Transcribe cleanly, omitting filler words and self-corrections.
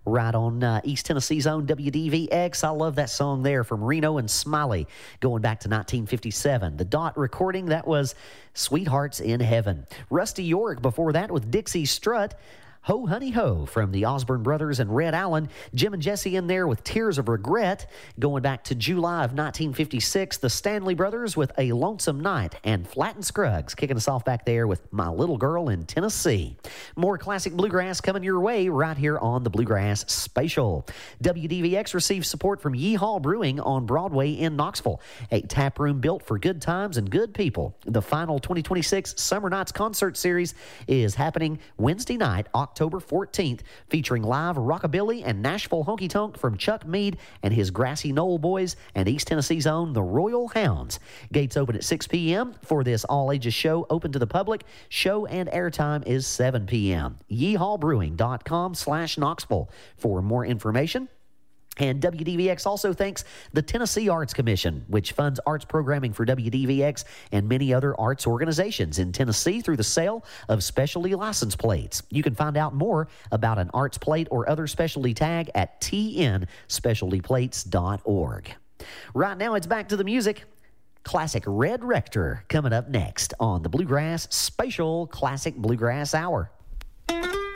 right on East Tennessee's own WDVX. I love that song there from Reno and Smiley going back to 1957. The Dot recording, that was Sweethearts in Heaven. Rusty York before that with Dixie Strut. Ho Honey Ho from the Osborne Brothers and Red Allen. Jim and Jesse in there with Tears of Regret. Going back to July of 1956, the Stanley Brothers with A Lonesome Night, and Flatt and Scruggs kicking us off back there with My Little Girl in Tennessee. More classic bluegrass coming your way right here on the Bluegrass Spatial. WDVX receives support from Yeehaw Brewing on Broadway in Knoxville. A tap room built for good times and good people. The final 2026 Summer Nights Concert Series is happening Wednesday night, October 14th, featuring live rockabilly and Nashville honky-tonk from Chuck Mead and his Grassy Knoll Boys and East Tennessee's own the Royal Hounds. Gates open at 6 p.m. for this all-ages show, open to the public. Show and airtime is 7 p.m. yeehawbrewing.com/Knoxville for more information. And WDVX also thanks the Tennessee Arts Commission, which funds arts programming for WDVX and many other arts organizations in Tennessee through the sale of specialty license plates. You can find out more about an arts plate or other specialty tag at tnspecialtyplates.org. Right now, it's back to the music. Classic Red Rector coming up next on the Bluegrass Spatial Classic Bluegrass Hour.